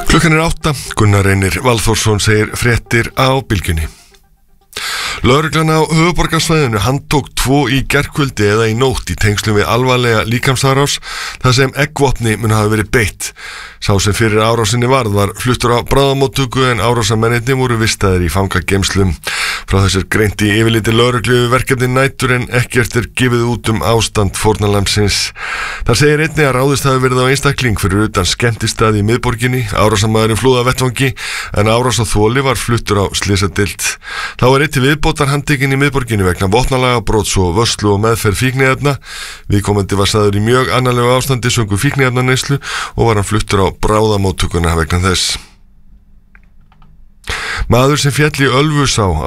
Klukkan er 8, Gunnar Reynir Valþórsson segir fréttir á Bylgjunni. Lögreglan á höfuðborgarsvæðinu handtók 2 í gærkvöldi eða í nótt í tengslum við alvarlega líkamsárás þar sem eggvopni mun hafa verið beitt. Sá sem fyrir árásinni varð var fluttur á bráðamóttöku en árásarmennirnir voru vistaðir í fangageymslum. Frá þessir greint í yfirliti lögreglu verkefni nætur en ekkert er gefið út ástand fórnarlambsins. Það segir einnig að ráðist hafi verið á einstakling fyrir utan skemmtistað í miðborginni. Árásarmaðurinn flúði af vettvangi en árásarþoli var fluttur á slysadeild. Þá er eitt viðbótar handtekinn í miðborginni vegna vopnalagabrots og vörslu og meðferð fíkniefna. Viðkomandi var sagður í mjög annarlegu ástandi sökum fíkniefnaneyslu og var hann fluttur á bráðamóttökuna vegna þess. Maður sem féll í Ölfusá